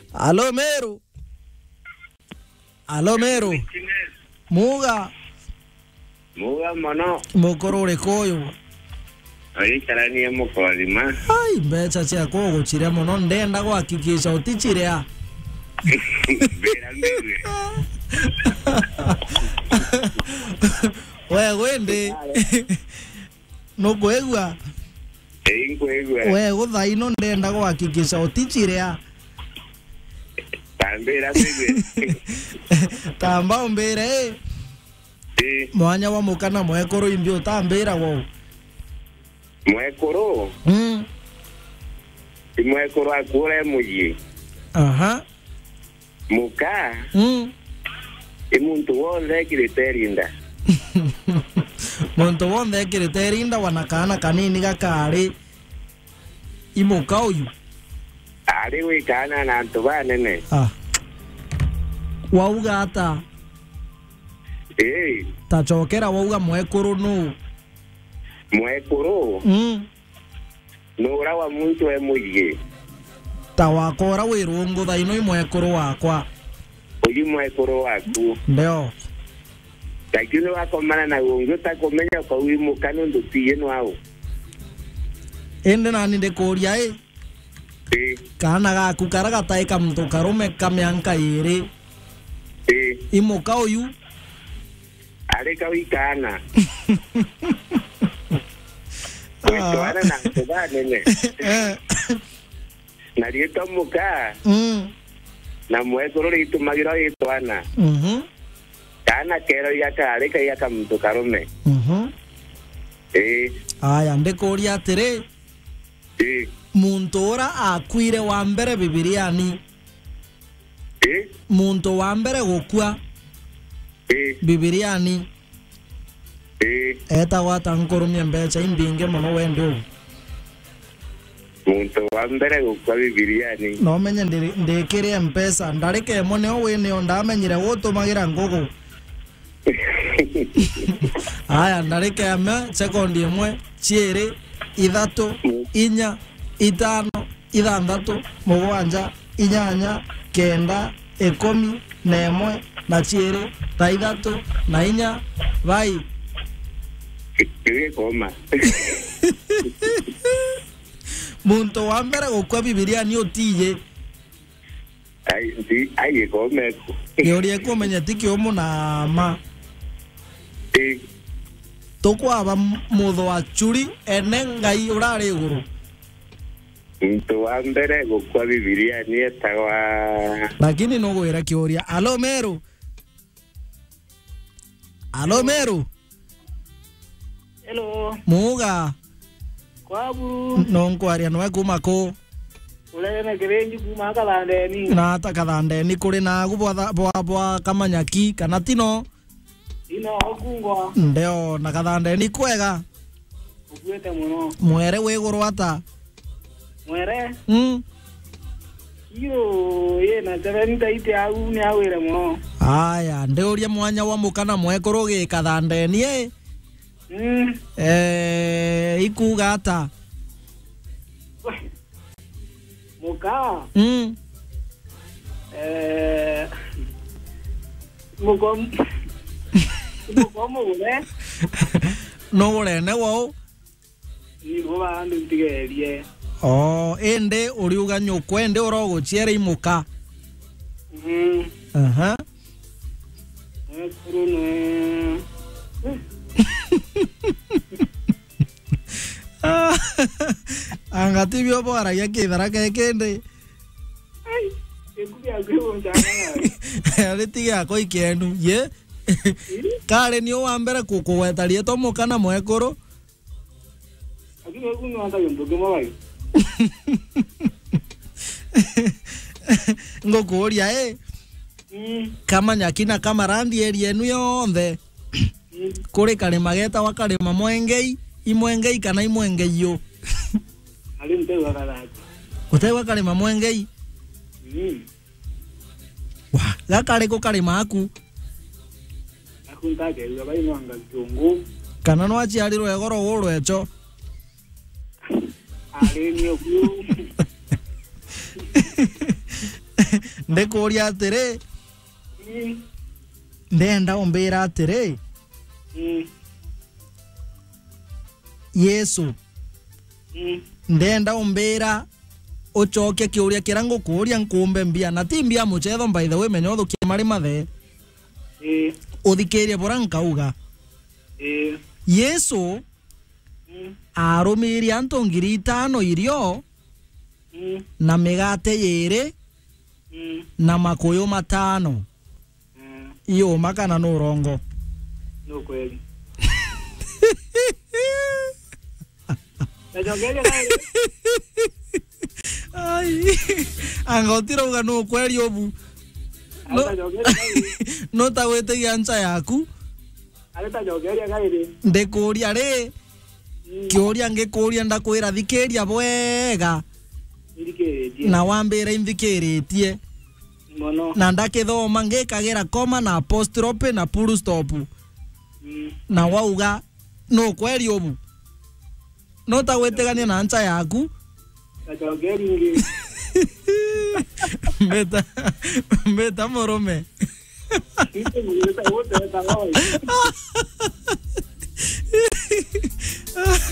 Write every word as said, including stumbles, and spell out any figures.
Alo Meru. Alo Meru. Muga. Muga mono. Mukoro koyo. Oyi charani ya mukolima. Ai mbecha cia kogo chire mono ndenda gwakikisha utichirea. Bera mbiwe. We wende. No kwegwa. Ei kwegwa. We guthaino ndenda gwakikisha utichirea. Tambera mbiwe. Tamba umbere eh. Eh. Mwanya wa mukana mwekoro imbio tambera wo. Mwekoro. Mm. Mwekoro akure muyi. Aha. Muka. Mm. Imuntu wonde kiriterinda. Muntu wonde kiriterinda wanakana kanini gakari. Imuka uyu. Ari wikana na antu banene. Ah. Wauga ata. Eh. Tachokera wauga mwekoro no. Mwekoro. Mm. Nura wa muntu emuyi. Tawakora wirungu thaino imwekoro wakwa. Oyi mwekoro waku. Ndio. Takino wakomana na wongo takomenya kwa wimu kanu ndo tiyeno ao. Ende nani ndekoria eh. Eh. Kana gaku karaga ka muntu karume kamyanka iri. Eh. Imuka uyu. Areka wikana. Wetwana na kuba nene. Na rieto muka. Mm. Na mwekoro ritu magiro yetwana. Mhm. Kana kero yaka areka yaka muntu karume. Mhm. Eh. Aya ndekoria atiri. Eh. Muntu ora akwire wa mbere Bibiliani. Eh. Muntu wa mbere gukua Eh. Bibiliani. Eh. Eta wata nkorumye mbecha imbinge muno wendo. Muntu wa mbere gukwa Bibiliani. No menye ndikire mpesa ndarike mone wene ondamenyire gutumagira ngogo. Aya ndarike ame sekondi imwe chiere ithatu inya itano ithandatu mugwanja inyanya kenda ikumi na imwe na chiere ta ithatu na inya vai. Kire koma. Muntu wa mbere gukwa Bibiliani utiye. Ai ndi ai komeko. Yorie kumenya tikio muna ma. Eh. Tukwaba mutho wa churi ene ngai urari iguru. Muntu wa mbere gukwa Bibiliani etagwa. Lakini no gwira kioria. Alo Meru. Alo Meru. Hello. Muga. Kwabu. No nkwaria no kuma ko. Ule na gerenji kuma kalandeni. Na ata kalandeni kuri na gubwa bwa bwa kamanyaki kana tino. Ino okungwa. Ndio na kalandeni kwega. Ukwete muno. Mwere weguru ata. Mwere. Mm. Yo ye na taventa ite au ni awere muno. Aya ndeuria mwanya wa mukana mwekuru gikathandeni eh. Mm. Eh ikuga ata. Muka. Mm. Eh Mukom. Mukom ule. No urene wo. Ni boba andu tigerie. Oh ende uriuga nyukwe ende urogo chiere imuka. Mhm. Aha. Mwekuru no. Angati bio bora ya kidara ke kende. Ai, ekubi agwe mchana. Ale tiga ko ikenu ye. Kare ni wa mbere kukuwetarie to mukana mwekuru. Aki weku no anta yomboke mabai. Ngokuria eh. Mm. Kama nyakina kama randi eri enu yonthe. Kuri kare mageta wakare mamwengei imwengei kana imwengei yo. Ali mtewa kalaji. Utewa kare mamwengei. Mm. Wa gakare ko kare maku. Akuntake uga bai mwanga jongo. Kana no achiarirwe goro goro echo. Ali ni okuru. ndikuria atiri ndenda umbira atiri Yesu ndenda umbira uchoke kiuria kirango kuria nkumbe mbia na timbia muchetho by the way menyo thukie mari mathe eh uthikirie bora nkauga eh Yesu arumiri antu ngiri itano irio na migate yiri na makuyu matano iyo makana no rongo no kweli Tajogeria kaire ai angotira uga no kweli obu no ta wete yancha yaku aleta jogeria kaire ndikuria ri kiuria ngikuria ndakwira thikiria bwega na wambira inthikiritie mono na ndakithoma ngikagira koma na apostrophe na full stop na wauga no kweli obu no ta wetegania na ancha yaku tajogeria ngi mbeta mbeta morome Itu mulai tahu, tahu tahu.